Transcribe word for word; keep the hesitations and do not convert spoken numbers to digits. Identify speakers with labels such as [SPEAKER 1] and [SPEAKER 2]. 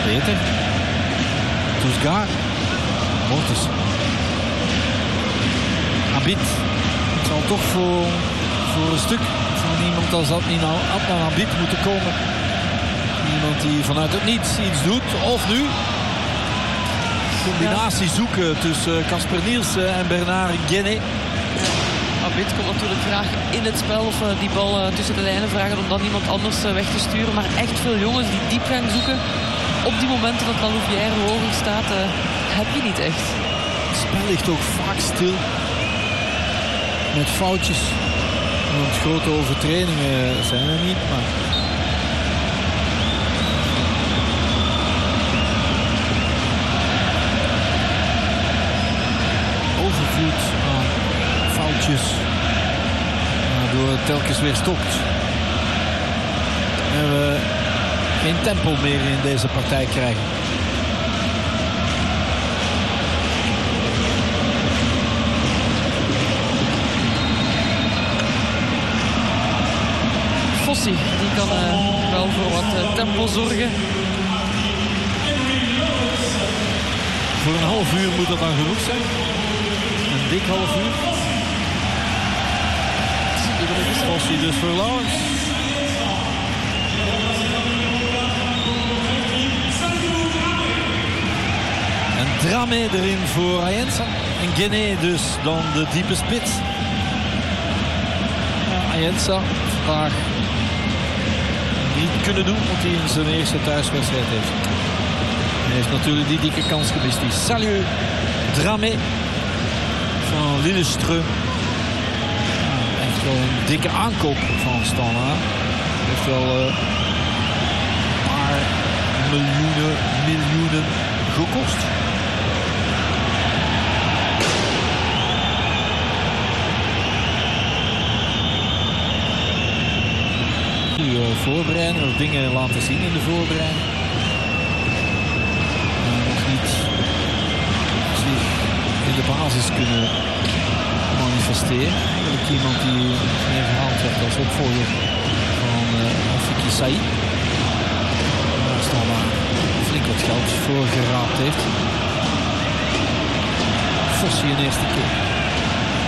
[SPEAKER 1] Peter. Tousgaard. Mortis. Abid. Het zal toch voor, voor een stuk van iemand als Adnan, Adnan Abid moeten komen. Iemand die vanuit het niets iets doet. Of nu. Combinatie zoeken tussen Casper Nielsen en Bernard Guéné.
[SPEAKER 2] Abid komt natuurlijk graag in het spel of uh, die bal uh, tussen de lijnen vragen om dan iemand anders uh, weg te sturen. Maar echt veel jongens die diep gaan zoeken. Op die momenten dat Louvière hoger staat, uh, heb je niet echt.
[SPEAKER 1] Het spel ligt ook vaak stil. Met foutjes. Want grote overtredingen zijn er niet. Maar... overvloed aan foutjes. Waardoor het telkens weer stokt. En we geen tempo meer in deze partij krijgen.
[SPEAKER 2] Fossi, die kan uh, wel voor wat uh, tempo zorgen.
[SPEAKER 1] Voor een half uur moet dat dan genoeg zijn. Een dik half uur. Fossi dus voor Lawrence. En Dramé erin voor Ayensa. En Guéné dus dan de diepe spits. Ja, Ayensa vandaag niet kunnen doen, omdat hij in zijn eerste thuiswedstrijd heeft. Hij heeft natuurlijk die dikke kans gemist. Die Salut Dramé van Lillestrøm. Echt wel een dikke aankoop van Standaard. Heeft wel uh, een paar miljoenen, miljoenen gekost. Nu uh, voorbereiden of dingen laten zien in de voorbereiding. Uh, nog niet zich in de basis kunnen manifesteren. Eigenlijk iemand die meer verhaald werd als opvolger van uh, Rafiki Saïd. Daar staan maar flink wat geld voor geraapt heeft. Fossi een eerste keer.